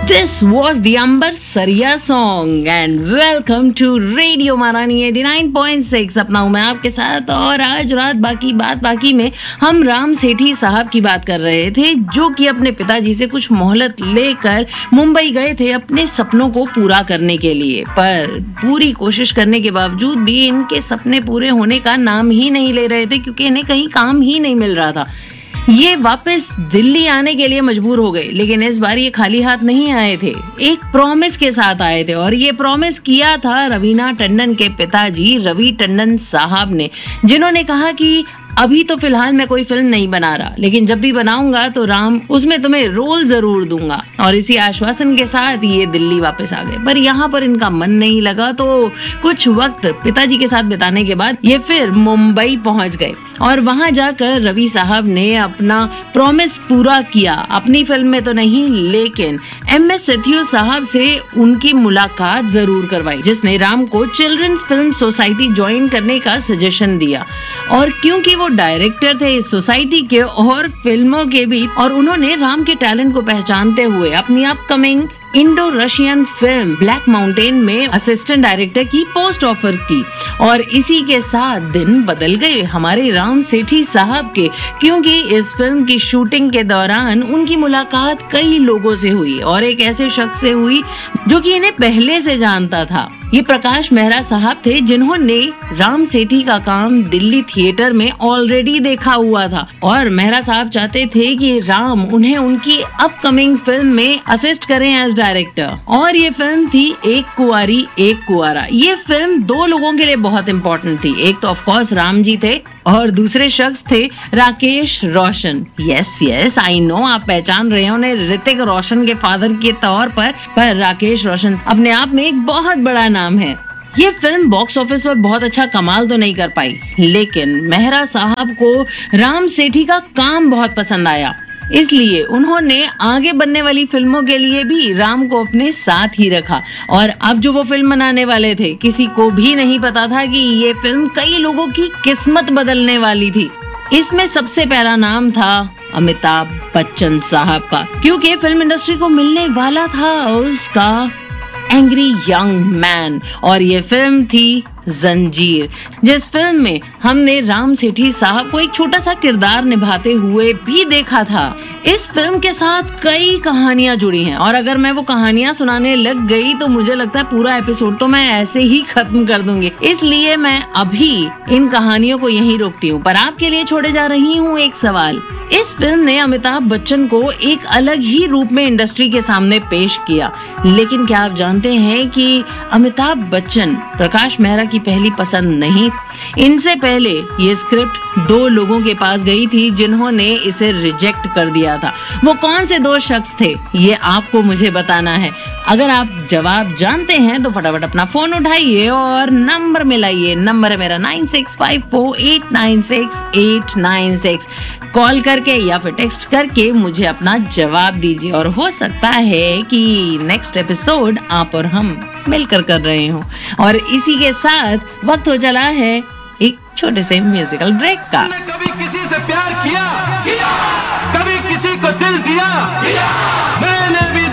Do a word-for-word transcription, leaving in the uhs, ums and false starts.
This was the Ambar Sariya song and welcome to Radio Marani eighty-nine point six। अपना हूँ मैं आपके साथ और आज रात बाकी बात बाकी में हम राम सेठी साहब की बात कर रहे थे, जो कि अपने पिताजी से कुछ मोहलत लेकर मुंबई गए थे अपने सपनों को पूरा करने के लिए। पर पूरी कोशिश करने के बावजूद भी इनके सपने पूरे होने का नाम ही नहीं ले रहे थे, क्योंकि इन्हें कहीं काम ही नहीं मिल रहा था। ये वापस दिल्ली आने के लिए मजबूर हो गए, लेकिन इस बार ये खाली हाथ नहीं आए थे, एक प्रॉमिस के साथ आए थे। और ये प्रॉमिस किया था रवीना टंडन के पिताजी रवि टंडन साहब ने, जिन्होंने कहा कि अभी तो फिलहाल मैं कोई फिल्म नहीं बना रहा, लेकिन जब भी बनाऊंगा तो राम उसमें तुम्हें रोल जरूर दूंगा। और इसी आश्वासन के साथ ये दिल्ली वापस आ गए। पर यहाँ पर इनका मन नहीं लगा, तो कुछ वक्त पिताजी के साथ बिताने के बाद ये फिर मुंबई पहुंच गए और वहां जाकर रवि साहब ने अपना प्रॉमिस पूरा किया। अपनी फिल्म में तो नहीं, लेकिन एम एस सेठियो साहब से उनकी मुलाकात जरूर करवाई, जिसने राम को चिल्ड्रंस फिल्म सोसाइटी ज्वाइन करने का सजेशन दिया। और क्योंकि वो डायरेक्टर थे इस सोसाइटी के और फिल्मों के भी, और उन्होंने राम के टैलेंट को पहचानते हुए अपनी upcoming Indo Russian film black mountain में असिस्टेंट डायरेक्टर की पोस्ट ऑफर की। और इसी के साथ दिन बदल गए हमारे राम सेठी साहब के, क्योंकि इस फिल्म की शूटिंग के दौरान उनकी मुलाकात कई लोगों से हुई और एक ऐसे शख्स से हुई जो कि इन्हें पहले से जानता था। ये प्रकाश मेहरा साहब थे, जिन्होंने राम सेठी का काम दिल्ली थिएटर में ऑलरेडी देखा हुआ था और मेहरा साहब चाहते थे कि राम उन्हें उनकी अपकमिंग फिल्म में असिस्ट करें एज डायरेक्टर। और ये फिल्म थी एक कुंवारी एक कुंवारा। ये फिल्म दो लोगों के लिए बहुत इम्पोर्टेंट थी। एक तो ऑफ कोर्स राम जी थे और दूसरे शख्स थे Rakesh Roshan. Yes yes I know, आप पहचान रहे हो उन्हें ऋतिक रोशन के फादर के तौर पर, पर राकेश रोशन अपने आप में एक बहुत बड़ा नाम है। ये फिल्म बॉक्स ऑफिस पर बहुत अच्छा कमाल तो नहीं कर पाई, लेकिन मेहरा साहब को राम सेठी का काम बहुत पसंद आया, इसलिए उन्होंने आगे बनने वाली फिल्मों के लिए भी राम को अपने साथ ही रखा। और अब जो वो फिल्म बनाने वाले थे, किसी को भी नहीं पता था कि ये फिल्म कई लोगों की किस्मत बदलने वाली थी। इसमें सबसे पहला नाम था अमिताभ बच्चन साहब का, क्योंकि फिल्म इंडस्ट्री को मिलने वाला था उसका एंग्री यंग मैन। और ये फिल्म थी जंजीर, जिस फिल्म में हमने राम सेठी साहब को एक छोटा सा किरदार निभाते हुए भी देखा था। इस फिल्म के साथ कई कहानियां जुड़ी हैं और अगर मैं वो कहानियां सुनाने लग गई तो मुझे लगता है पूरा एपिसोड तो मैं ऐसे ही खत्म कर दूंगी, इसलिए मैं अभी इन कहानियों को यहीं रोकती हूँ। पर आपके लिए छोड़े जा रही हूँ एक सवाल। इस फिल्म ने अमिताभ बच्चन को एक अलग ही रूप में इंडस्ट्री के सामने पेश किया, लेकिन क्या आप जानते हैं कि अमिताभ बच्चन प्रकाश मेहरा की पहली पसंद नहीं। इनसे पहले ये स्क्रिप्ट दो लोगों के पास गई थी, जिन्होंने इसे रिजेक्ट कर दिया था। वो कौन से दो शख्स थे, ये आपको मुझे बताना है। अगर आप जवाब जानते हैं तो फटाफट अपना फोन उठाइए और नंबर मिलाइए। नंबर है मेरा nine six five four eight nine six eight nine six. Call करके या फिर टेक्स्ट करके मुझे अपना जवाब दीजिए और हो सकता है कि नेक्स्ट एपिसोड आप और हम मिलकर कर रहे हो। और इसी के साथ वक्त हो चला है एक छोटे से म्यूजिकल ब्रेक का। कभी किसी से प्यार किया, किया। कभी किसी को दिल दिया, दिया।